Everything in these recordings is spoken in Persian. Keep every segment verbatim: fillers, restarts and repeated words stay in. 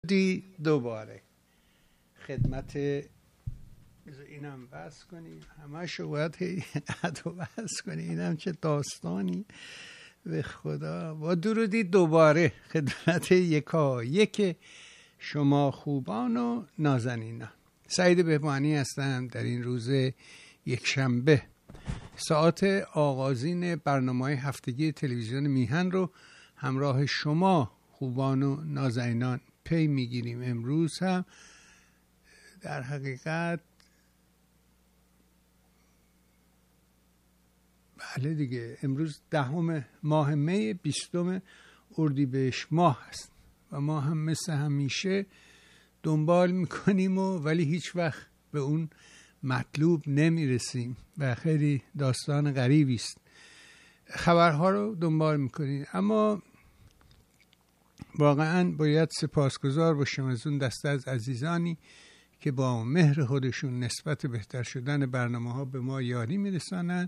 دی دوباره خدمت اینم بس کنی همه شو باید ادو بس کنی. اینم چه داستانی به خدا. با درودی دوباره خدمت یکا یک شما خوبان و نازنینان. سعید بهبانی هستم. در این روز یک شنبه ساعت آغازین برنامه هفتگی تلویزیون میهن رو همراه شما خوبان و نازنینان پی میگیریم. امروز هم در حقیقت بله دیگه امروز دهم ماه می بیستم اردیبهشت ماه است و ما هم مثل همیشه دنبال میکنیم و ولی هیچ وقت به اون مطلوب نمیرسیم و خیلی داستان غریبی است. خبرها رو دنبال میکنیم اما واقعا باید سپاسگزار باشم از اون دسته از عزیزانی که با مهر خودشون نسبت بهتر شدن برنامه ها به ما یاری میرسانن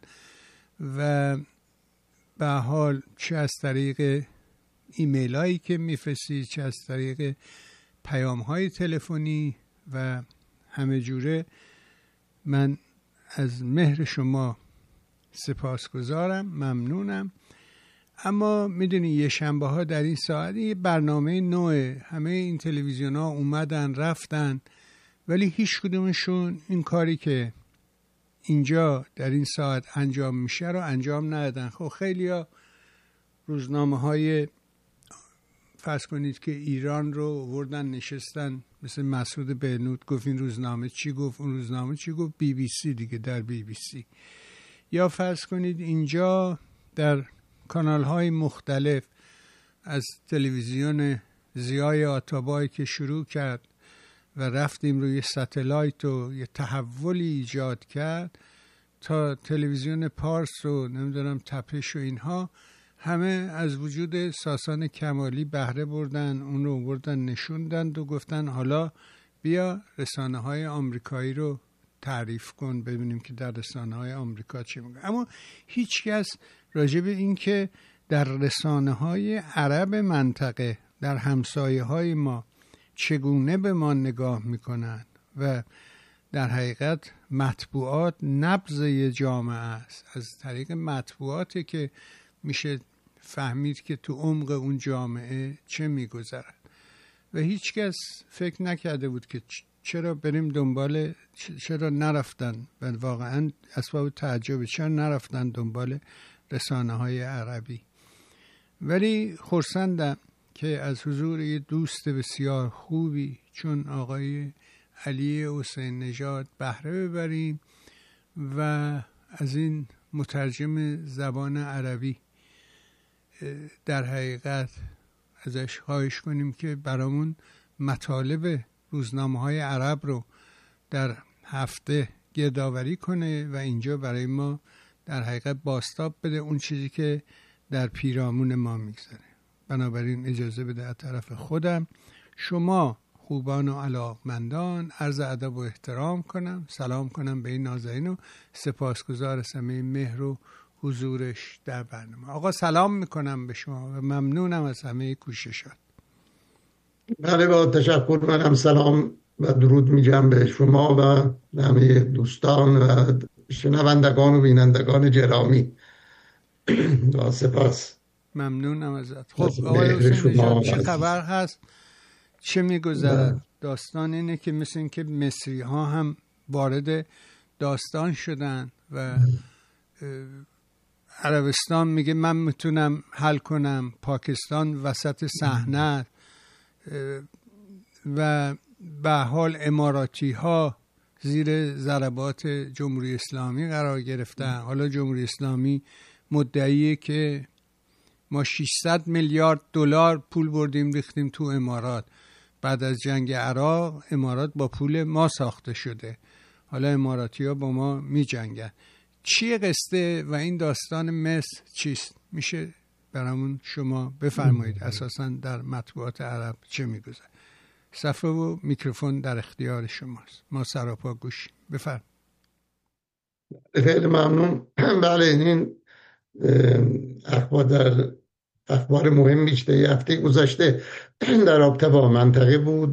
و به حال چه از طریق ایمیل هایی که میفرستید چه از طریق پیام های تلفنی و همه جوره. من از مهر شما سپاسگزارم، ممنونم. اما میدونی یه شنبه ها در این ساعت یه برنامه نوعه، همه این تلویزیون ها اومدن رفتن ولی هیچ کدومشون این کاری که اینجا در این ساعت انجام میشه رو انجام ندادن. خب خیلی ها روزنامه های فرض کنید که ایران رو وردن نشستن، مثل مسعود بهنود گفت این روزنامه چی گفت، اون روزنامه چی گفت، بی بی سی دیگه در بی بی سی، یا فرض کنید اینجا در کانال های مختلف از تلویزیون ضیای آتابای که شروع کرد و رفتیم روی ستلایت و یه تحولی ایجاد کرد تا تلویزیون پارس و نمیدونم تپش و اینها، همه از وجود ساسان کمالی بهره بردن، اون رو بردن نشوندن و گفتن حالا بیا رسانه های آمریکایی رو تعریف کن ببینیم که در رسانه های آمریکا چی میگه. اما هیچ کس راجع به این که در رسانه های عرب منطقه در همسایه های ما چگونه به ما نگاه میکنن و در حقیقت مطبوعات نبض جامعه است. از طریق مطبوعاتی که میشه فهمید که تو عمق اون جامعه چه میگذرد و هیچ کس فکر نکرده بود که چرا بریم دنبال، چرا نرفتن و واقعا اسباب تعجب چرا نرفتن دنبال رسانه های عربی. ولی خرسندم که از حضور یه دوست بسیار خوبی چون آقای علی حسین نژاد بهره ببریم و از این مترجم زبان عربی در حقیقت ازش خواهش کنیم که برامون مطالب روزنامه های عرب رو در هفته گردآوری کنه و اینجا برای ما در حقیقت بازتاب بده اون چیزی که در پیرامون ما میگذره. بنابراین اجازه بده از طرف خودم شما خوبان و علاقمندان عرض ادب و احترام کنم، سلام کنم به این نازنین و سپاسگزار از همه مهر و حضورش در برنامه. آقا سلام میکنم به شما و ممنونم از همه کوششات. بله با تشکر، منم سلام و درود میگم به شما و همه دوستان و شنوندگان و بینندگان گرامی. با سپاس، ممنونم ازت. خب آقای حسین نژاد چه خبر هست؟ چه میگذرد؟ داستان اینه که مثل این که مصری ها هم وارد داستان شدن و عربستان میگه من میتونم حل کنم، پاکستان وسط صحنه و به حال اماراتی ها زیر ضربات جمهوری اسلامی قرار گرفتن. حالا جمهوری اسلامی مدعیه که ما ششصد میلیارد دلار پول بردیم ریختیم تو امارات. بعد از جنگ عراق امارات با پول ما ساخته شده، حالا اماراتی ها با ما می جنگن. چیه قصه و این داستان مصر چیست؟ میشه برامون شما بفرمایید اساساً در مطبوعات عرب چه میگذره؟ صفحه و میکروفون در اختیار شماست، ما سراپا گوشیم. بفرمایید. خیلی ممنون. بله این اخبار در اخبار مهمی که طی هفته گذشته در رابطه با منطقه بود